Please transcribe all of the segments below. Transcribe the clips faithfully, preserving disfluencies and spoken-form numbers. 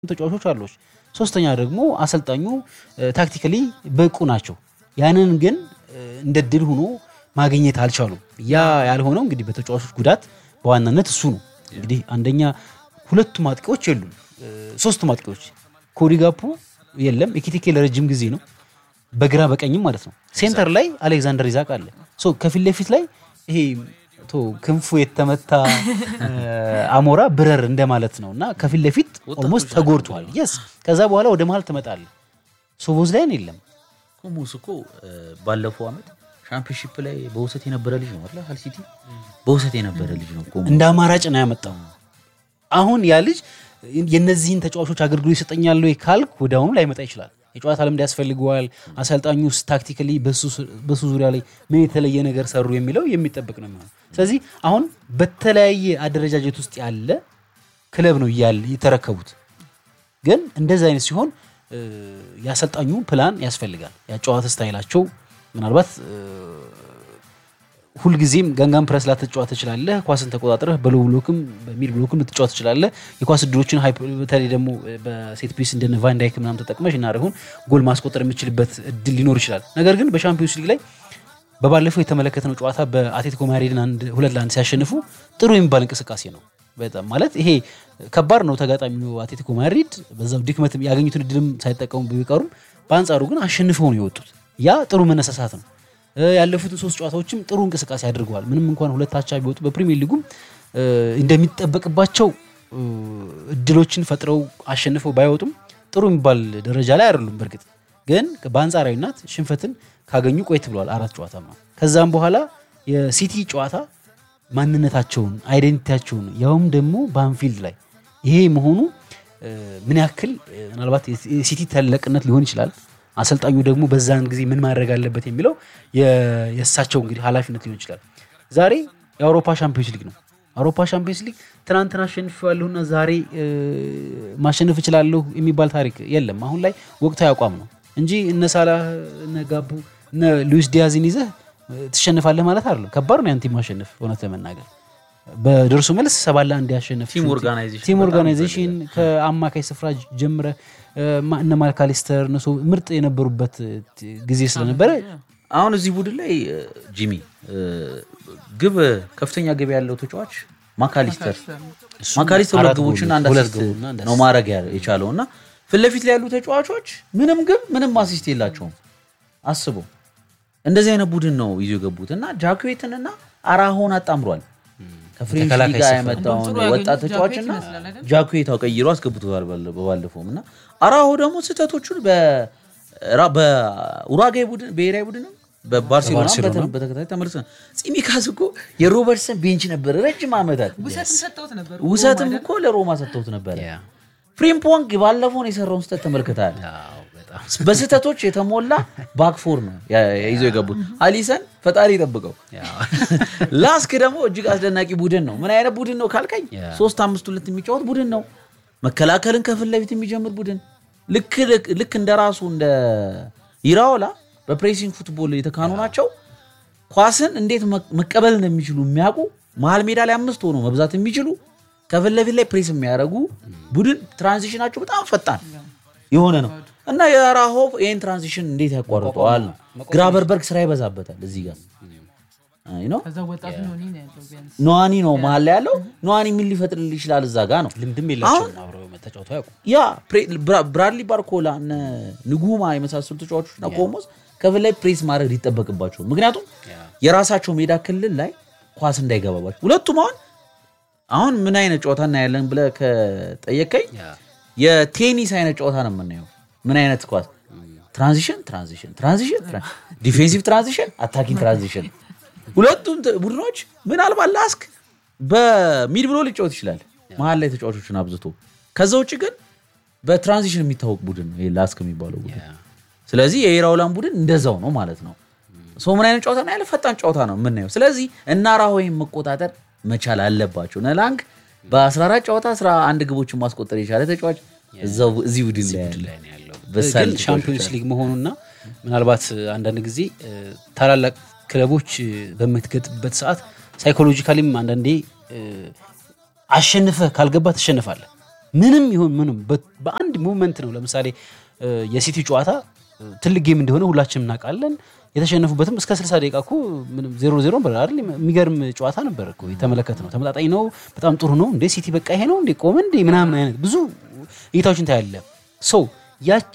ተጫዋቾች አሉት ሶስተኛ ደግሞ አሰልጣኙ ታክቲካሊ በቁ ናቸው ያንን ግን እንደ ድል ሆኖ ማግኘት አልቻሉም ያ ያልሆነው እንግዲህ በተጫዋቾች ጉዳት በዋናነት እሱ ነው እንግዲህ አንደኛ ሁለቱ ማጥቂዎች የሉም ሶስቱ ማጥቂዎች ኮዲጋፑ የለም ኢኪቲኬ ለረጅም ጊዜ ነው በግራ በቀኝም ማለት ነው ሴንተር ላይ አሌክሳንደር ኢዛክ አለ ሶ ከፊት ለፊት ላይ ይሄ ቶ ክንፉ የተመታ አሞራ ብረር እንደማለት ነውና ከፊት ለፊት ኦልሞስት ተጎርቷል yes ከዛ በኋላ ወደ መሃል ተመጣለ ሶቦዝ ላይ የለም ኮሞስ እኮ ባለፈው አመት ሻምፒዮንሺፕ ላይ በውሰት የነበረ ልጅ ነው አይደል ሃል ሲቲ በውሰት የነበረ ልጅ ነው ኮሞስ እንደ አማራጭ ነው ያመጣው አሁን ያ ልጅ የነዚህን ተጫዋቾች አገልግሎት ይሰጠኛል ወይ ካልክ ወዳውኑ ላይ መጣ ይችላል የጨዋታ ልምድ ያስፈልገዋል አሰልጣኙስ ታክቲካሊ በሱ በሱ ዙሪያ ላይ ምን የተለየ ነገር ሰሩ የሚለው የሚጠበቅ ነው ማለት ስለዚህ አሁን በተለያየ አደረጃጀት ውስጥ ያለ ክለብ ነው ይያል የተረከቡት ግን እንደዛ አይነት ሲሆን ያሰልጣኙ ፕላን ያስፈልጋል ያጨዋታ ስታይላቸው ምናልባት ሁሉ ጊዜም ጋንጋን ፕሬስ ላይ ተጫዋታ ይችላል ኳስን ተቆጣጣረህ በሎው ብሎክም በሚድ ብሎክም ተጫዋታ ይችላል የኳስ ድሮችን ሃይፐር በተለይ ደግሞ በሴት ፒስ እንደነ ቫን ዳይክ ምናምን ተጠቅመሽ እና አረሁን ጎል ማስቆጠር የሚችልበት እድል ሊኖር ይችላል ነገር ግን በሻምፒዮንስ ሊግ ላይ በባለፈው የተመለከተነው ጨዋታ በአትሌቲኮ ማድሪድን አንድ ሁለት ለአንድ ሲያሸንፉ ጥሩ የሚባል እንቅስቃሴ ነው በጣም ማለት ይሄ ከባድ ነው ተጋጣሚው አትሌቲኮ ማድሪድ በዛው ድክመት ያገኙትን እድልም ሳይጠቀሙ ቢቀሩም በአንጻሩ ግን አሸንፈው ነው የወጡት ያ ጥሩ መነሳሳት ነው ያለፉት ሶስት ጨዋታዎችም ጥሩ እንቅስቃሴ አድርገዋል ምንም እንኳን ሁለት አቻ ቢወጡ በፕሪሚየር ሊጉም እንደሚጠበቅባቸው እድሎችን ፈጥረው አሸንፈው ባይወጡም ጥሩ የሚባል ደረጃ ላይ አይደሉም በርግጥ ግን በአንጻራዊነት ሽንፈትን ካገኙ ቆይት ብለዋል አራት ጨዋታ ነው ከዛም በኋላ የሲቲ ጨዋታ ማንነታቸውን አይደንቲቲያቸውን ያውም ደግሞ በአንፊልድ ላይ ይሄ መሆኑ ምን ያክል ምናልባት የሲቲ ተለቅነት ሊሆን ይችላል አሰልጣኙ ደግሞ በዛን ጊዜ ምን ማድረግ አለበት የሚለው የእሳቸው እንግዲህ ኃላፊነት ሊሆን ይችላል ዛሬ የአውሮፓ ሻምፒዮንስ ሊግ ነው አውሮፓ ሻምፒዮንስ ሊግ ትናንትና አሸንፈዋለሁና ዛሬ ማሸነፍ ይችላልው የሚባል ታሪክ የለም አሁን ላይ ወቅታዊ አቋም ነው እንጂ እነ ሳላህ እነ ጋቡ እነ ሉዊስ ዲያዝን ይዘህ ትሸነፋለህ ማለት አይደለም ከባድ ነው ያንተ ማሸነፍ ሆነተ መናገር በደርሶ መልስ ሰባላ እንዲያሸነፍ ቲም ኦርጋናይዜሽን ቲም ኦርጋናይዜሽን ከአማካይ ስፍራ ጀምረ እነ ማልካሊስተር ነው ምርጥ የነበሩበት ጊዜ ስለነበረ አሁን እዚህ ቡድን ላይ ጂሚ ግብ ከፍተኛ ገቢ ያለው ተጫዋች ማካሊስተር ማካሊስተር ሁለት ግቦችና አንድ አሲስት ነው ማድረግ የቻለውና ፍለፊት ላይ ያሉ ተጫዋቾች ምንም ግብ ምንም አሲስት የላቸውም አስቡ እንደዚህ አይነት ቡድን ነው ይዞ ገቡትና ጃኩዌትንና አራሆን አጣምሯል ከፍሬንች ሊጋ የመጣው ወጣት ተጫዋችና ጃኩዌት አቀይሮ አስገብቶታል በባለፈውና አራሆ ደግሞ ስህተቶቹን በ በኡራጋይ ቡድን ብሔራዊ ቡድን በባርሴሎና በተከታታይ ተመልሰን ጺሚካስ እኮ የሮበርትሰን ቤንች ነበር ረጅም አመታት ውሰትም ሰጥተውት ነበር ውሰትም እኮ ለሮማ ሰጥተውት ነበር ፍሪምፖንግ ባለፈው የሰራውን ስህተት ተመልክተሃል በስህተቶች የተሞላ ባክፎር ነው ይዞ የገቡት አሊሰን ፈጣሪ ይጠብቀው ላስክ ደግሞ እጅግ አስደናቂ ቡድን ነው ምን አይነት ቡድን ነው ካልከኝ ሶስት አምስት ሁለት የሚጫወት ቡድን ነው መከላከልን ከፊት ለፊት የሚጀምር ቡድን ልክ ልክ እንደራሱ እንደ ኢራኦላ በፕሬሲንግ ፉትቦል የተካኑ ናቸው ኳስን እንዴት መቀበል እንደሚችሉ የሚያውቁ መሃል ሜዳ ላይ አምስት ሆኖ መብዛት የሚችሉ ከፊት ለፊት ላይ ፕሬስ የሚያደርጉ ቡድን ትራንዚሽናቸው በጣም ፈጣን የሆነ ነው እና የራሆ ይሄን ትራንዚሽን እንዴት ያቋርጠዋል ግራበርበርግ ስራ ይበዛበታል እዚህ ጋር አይ ነው ከዛ ወጣቱ ኖኒ ነው ያለው ቢያንስ ኖኒ ነው መሃል ላይ ያለው ኖኒ ምን ሊፈጥርልህ ይችላል እዛ ጋር ነው ልምድም የላቸው አብረው ተጫውተው ያውቁ ያ ብራድሊ ባርኮላ እና ንጉማ የመሳሰሉ ተጫዋቾች እና ኮሞስ ከፊት ላይ ፕሬስ ማድረግ ሊጠበቅባቸው ምክንያቱም የራሳቸው ሜዳ ክልል ላይ ኳስ እንዳይገባባቸው ሁለቱም አሁን አሁን ምን አይነት ጨዋታ እና ያለን ብለ ከጠየቀኝ የቴኒስ አይነት ጨዋታ ነው የምናየው ምን አይነት ኳስ ትራንዚሽን ትራንዚሽን ትራንዚሽን ዲፌንሲቭ ትራንዚሽን አታኪንግ ትራንዚሽን ሁለቱም ቡድኖች ምናልባት ላስክ በሚድ ብሎ ሊጫወት ይችላል መሃል ላይ ተጫዋቾችን አብዝቶ ከዛ ውጪ ግን በትራንዚሽን የሚታወቅ ቡድን ነው ይሄ ላስክ የሚባለው ቡድን ስለዚህ የኢራኦላን ቡድን እንደዛው ነው ማለት ነው ሶ ምን አይነት ጨዋታ ነው ያለ ፈጣን ጨዋታ ነው የምናየው ስለዚህ እና ራሆይን መቆጣጠር መቻል አለባቸው ነላንግ በ14 ጨዋታ አስራ አንድ ግቦችን ማስቆጠር የቻለ ተጫዋች እዛው እዚህ ቡድን ላይ ነው ያለው በሳል ሻምፒዮንስ ሊግ መሆኑና ምናልባት አንዳንድ ጊዜ ታላላቅ ክለቦች በመትገጥበት ሰዓት ሳይኮሎጂካሊም አንዳንዴ አሸንፈ ካልገባ ተሸነፋለህ ምንም ይሁን ምንም በአንድ ሙቭመንት ነው ለምሳሌ የሲቲ ጨዋታ ትልቅ ጌም እንደሆነ ሁላችንም እናውቃለን የተሸነፉበትም እስከ ስልሳ ደቂቃ እኮ ምንም ዜሮ ዜሮ ነበር አይደል የሚገርም ጨዋታ ነበር እኮ የተመለከተ ነው ተመጣጣኝ ነው በጣም ጥሩ ነው እንዴ ሲቲ በቃ ይሄ ነው እንዴ ቆመ እንዴ ምናምን አይነት ብዙ እይታዎችን ታያለ ሶ ያቺ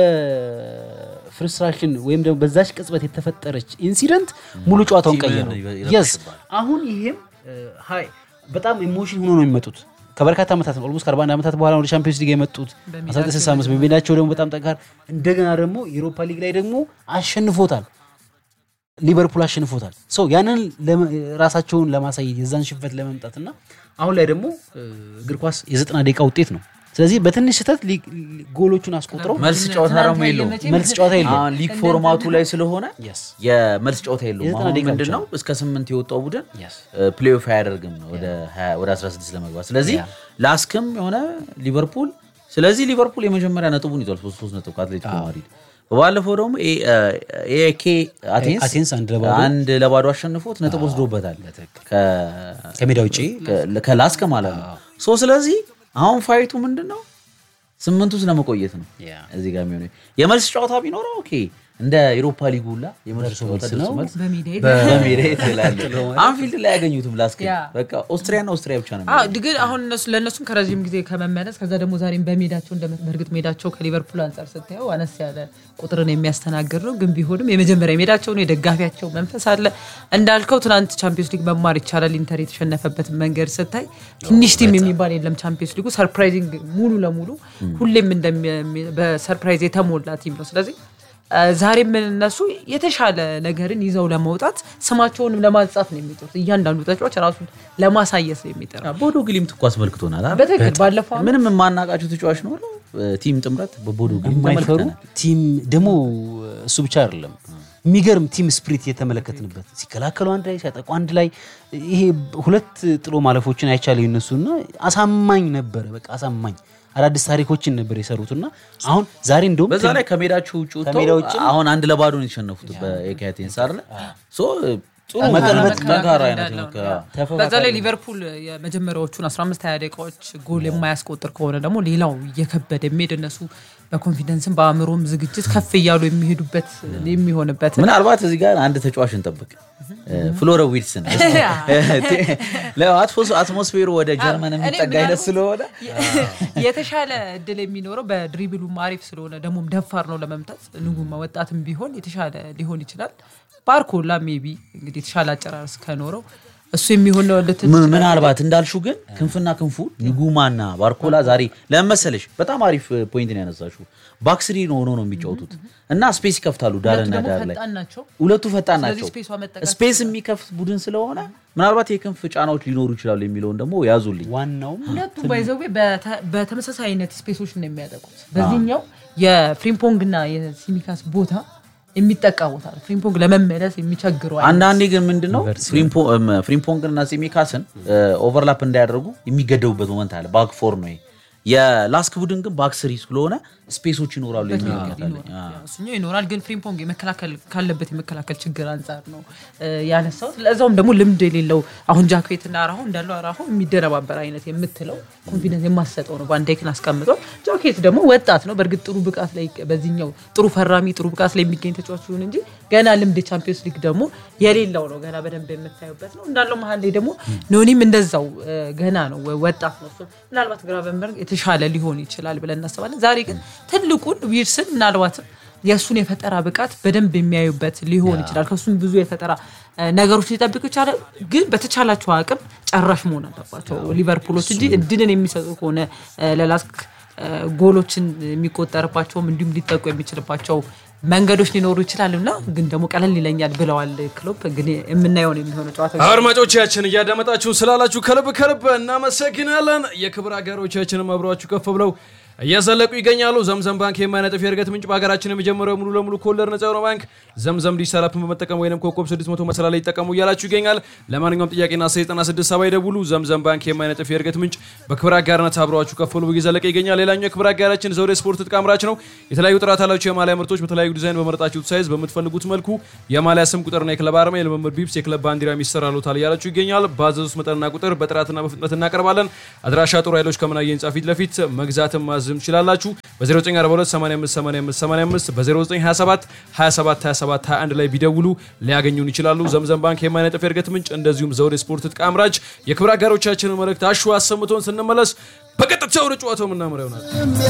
በፍርስትራሽን ወይም ደግሞ በዛች ቅጽበት የተፈጠረች ኢንሲደንት ሙሉ ጨዋታውን ቀየረው yes አሁን ይሄም ሃይ በጣም ኢሞሽን ሆኖ ነው የሚመጡት ከበርካታ አመታት ነው ኦልሞስት አርባ አንድ አመታት በኋላ ወደ ቻምፒየንስ ሊግ የመጡት አስራ ዘጠኝ ስልሳ አምስት በሜዳቸው ደግሞ በጣም ጠንካራ እንደገና ደግሞ ዩሮፓ ሊግ ላይ ደግሞ አሸንፎታል ሊቨርፑል አሸንፎታል ሶ ያንን ራሳቸውን ለማሳየት የዛን ሽንፈት ለመምጣትና አሁን ላይ ደግሞ እግር ኳስ የዘጠና ደቂቃ ውጤት ነው ስለዚህ በትንሽ ስህተት ጎሎቹን አስቆጥረው መልስ ጨዋታ ነው የለው መልስ ጨዋታ የለው አሁን ሊግ ፎርማቱ ላይ ስለሆነ የመልስ ጨዋታ የለው አሁን ምንድነው እስከ ስምንት የወጣው ቡድን ፕሌይኦፍ ያደርግም ወደ ወደ አስራ ስድስት ለመግባት ስለዚህ ላስክም የሆነ ሊቨርፑል ስለዚህ ሊቨርፑል የመጀመሪያ ነጥቡን ይዟል ሶስት ነጥብ ከአትሌቲኮ ማድሪድ በባለፈው ደግሞ ኤኬ አቴንስ አንድ ለባዶ አሸንፎት ነጥብ ወስዶበታል ከሜዳው ውጪ ከላስክ ማለት ነው ሶ ስለዚህ አሁን ፋይቱ ምንድነው ስምንቱ ስለመቆየት ነው እዚህ ጋር የሚሆነው የመልስ ጨዋታ ቢኖረው ኦኬ እንደ ዩሮፓ ሊግ ሁላ የመልስ ጨዋታ ነው በሜዳ ይላል አንፊልድ ላይ ያገኙትም ላስክ በቃ ኦስትሪያና ኦስትሪያ ብቻ ነው አዎ ግን አሁን እነሱ ለነሱም ከረጅም ጊዜ ከመመለስ ከዛ ደግሞ ዛሬም በሜዳቸው እንደበርግጥ ሜዳቸው ከሊቨርፑል አንፃር ስታየው አነስ ያለ ቁጥርን የሚያስተናግድ ነው ግን ቢሆንም የመጀመሪያ ሜዳቸው ነው የደጋፊያቸው መንፈስ አለ እንዳልከው ትናንት ቻምፒየንስ ሊግ መማር ይቻላል ኢንተር የተሸነፈበት መንገድ ስታይ ትንሽ ቲም የሚባል የለም ቻምፒየንስ ሊጉ ሰርፕራይዚንግ ሙሉ ለሙሉ ሁሌም እንደም በሰርፕራይዝ የተሞላ ቲም ነው ስለዚህ ዛሬ ምን እነሱ የተሻለ ነገርን ይዘው ለማውጣት ስማቸውንም ለማንጻፍ ነው የሚጥሩት እያንዳንዱ ተጫዋች ራሱን ለማሳየት ነው የሚጥረው ቦዶ ግሊም ተቋስ መልክቶናል አይደል በትክክል ባለፈው ምንም ማናቃቸው ተጫዋች ነው ቲም ጥምረት በቦዶ ግሊም ማይፈሩ ቲም ደሞ እሱ ብቻ አይደለም የሚገርም ቲም ስፕሪት የተመለከትንበት ሲከላከሉ አንድ ላይ ሲያጠቁ አንድ ላይ ይሄ ሁለት ጥሎ ማለፎችን አይቻለው እነሱና አሳማኝ ነበር በቃ አሳማኝ አዳዲስ ታሪኮችን ነበር የሰሩትና አሁን ዛሬ እንደውም በዛ ላይ ከሜዳቸው ውጪ ወጥተው አሁን አንድ ለባዶ ነው የተሸነፉት በኤካቴንስ አይደል ሶ ጥሩ መቀልበጥ ጋር አይነት ነው በዛ ላይ ሊቨርፑል የመጀመሪያዎቹን አስራ አምስት ሃያ ደቂቃዎች ጎል የማያስቆጥር ከሆነ ደግሞ ሌላው እየከበደ ሜድ እነሱ በኮንፊደንስም በአእምሮም ዝግጅት ከፍ ይያሉ የሚሄዱበት የሚሆንበት ምናልባት እዚህ ጋር አንድ ተጫዋች እንጠብቅ ፍሎረ ዊልሰን ለአትፎስ አትሞስፌሩ ወደ ጀርመን የሚጠጋ አይነት ስለሆነ የተሻለ እድል የሚኖረው በድሪብሉ ማሪፍ ስለሆነ ደግሞ ደፋር ነው ለመምታት ንጉማ ወጣትም ቢሆን የተሻለ ሊሆን ይችላል ባርኮላ ሜቢ እንግዲህ የተሻለ አጨራረስ ከኖረው እሱ የሚሆን ነው ለተ ምናልባት እንዳልሹ ግን ክንፍና ክንፉ ንጉማና ባርኮላ ዛሬ ለመሰለሽ በጣም አሪፍ ፖይንት ነው ያነሳሽው ባክስሪ ነው ሆኖ ነው የሚጫወቱት እና ስፔስ ይከፍታሉ ዳርና ዳር ላይ ሁለቱ ፈጣን ናቸው ስፔስ የሚከፍት ቡድን ስለሆነ ምናልባት የክንፍ ጫናዎች ሊኖሩ ይችላሉ የሚለውን ደግሞ ያዙልኝ ዋናው ሁለቱ ባይዘው በተመሳሳይ አይነት ስፔሶች ነው የሚያጠቁት በዚህኛው የፍሪምፖንግና የሲሚካስ ቦታ የሚጠቃውታል ፍሪምፖንግ ለመመለስ የሚቸግረው አንዳንዴ ግን ምንድነው ፍሪምፖንግ ፍሪምፖንግና ሲሚካስን ኦቨርላፕ እንዳያደርጉ የሚገደቡበት ሞመንት አለ ባክ ፎር ነው የላስክ ቡድን ግን ባክ ስሪ ስለሆነ ስፔሶች ይኖራሉ የሚያቀታል እሱኛው ይኖራል ግን ፍሪምፖንግ የመከላከል ካለበት የመከላከል ችግር አንፃር ነው ያነሳው ለዛውም ደግሞ ልምድ የሌለው አሁን ጃኬትና አራሁ እንዳለው አራሁ የሚደረባበር አይነት የምትለው ኮንፊደንስ የማሰጠው ነው ባንዴክን አስቀምጠው ጃኬት ደግሞ ወጣት ነው በርግጥ ጥሩ ብቃት ላይ በዚህኛው ጥሩ ፈራሚ ጥሩ ብቃት ላይ የሚገኝ ተጫዋች ይሁን እንጂ ገና ልምድ ቻምፒየንስ ሊግ ደግሞ የሌለው ነው ገና በደንብ የምታዩበት ነው እንዳለው መሃል ላይ ደግሞ ኖኒም እንደዛው ገና ነው ወጣት ነው ምናልባት ግራቨንበርግ የተሻለ ሊሆን ይችላል ብለን እናስባለን ዛሬ ግን ትልቁን ዊልሰን ምናልባት የሱን የፈጠራ ብቃት በደንብ የሚያዩበት ሊሆን ይችላል ከሱም ብዙ የፈጠራ ነገሮች ሊጠብቁ ይችላል ግን በተቻላቸው አቅም ጨራሽ መሆን አለባቸው ሊቨርፑሎች እንጂ እድልን የሚሰጡ ከሆነ ለላስክ ጎሎችን የሚቆጠርባቸውም እንዲሁም ሊጠቁ የሚችልባቸው መንገዶች ሊኖሩ ይችላልና ግን ደግሞ ቀለል ይለኛል ብለዋል ክሎፕ ግን የምናየው ነው የሚሆነው ጨዋታው አድማጮቻችን እያዳመጣችሁ ስላላችሁ ከልብ ከልብ እናመሰግናለን የክብር አጋሮቻችንም አብራችሁ ከፍ ብለው እያዘለቁ ይገኛሉ። ዘምዘም ባንክ የማይነጥፍ የእድገት ምንጭ በሀገራችን የመጀመሪያው ሙሉ ለሙሉ ኮለር ነፃ የሆነው ባንክ ዘምዘም ዲጂታል አፕን በመጠቀም ወይንም ኮከብ ስድስት መቶ መሰላል ላይ ይጠቀሙ እያላችሁ ይገኛል። ለማንኛውም ጥያቄና ዘጠና ስድስት ሰባ ይደውሉ። ዘምዘም ባንክ የማይነጥፍ የእድገት ምንጭ በክብር አጋርነት አብረዋችሁ ከፈሉ እየዘለቀ ይገኛል። ሌላኛው የክብር አጋራችን ዘውዴ ስፖርት ትጥቅ አምራች ነው። የተለያዩ ጥራት ያላቸው የማሊያ ምርቶች በተለያዩ ዲዛይን በመረጣችሁት ሳይዝ በምትፈልጉት መልኩ የማሊያ ስም ቁጥርና የክለብ አርማ የልምምድ ቢብስ የክለብ ባንዲራ የሚሰራሉታል እያላችሁ ይገኛል። ባዘዙት መጠንና ቁጥር በጥራትና በፍጥነት እናቀርባለን። አድራሻ ጦር ኃይሎች ከምናየ ህንጻ ፊት ለፊት መግዛትም ማዘዝም ትችላላችሁ። በ0942 85 85 85 በ0927 27 27 ሃያ አንድ ላይ ቢደውሉ ሊያገኙን ይችላሉ። ዘምዘም ባንክ የማይነጥፍ የእድገት ምንጭ እንደዚሁም ዘውዴ ስፖርት ትጥቅ አምራች የክብር አጋሮቻችንን መልእክት አሹ አሰምቶን ስንመለስ በቀጥታ ወደ ጨዋታው ምናመራው ነው።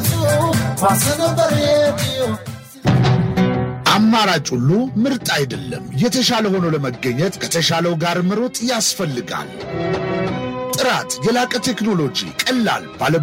አማራጭ ሁሉ ምርጥ አይደለም። የተሻለ ሆኖ ለመገኘት ከተሻለው ጋር መሮጥ ያስፈልጋል። ጥራት፣ የላቀ ቴክኖሎጂ፣ ቀላል ባለ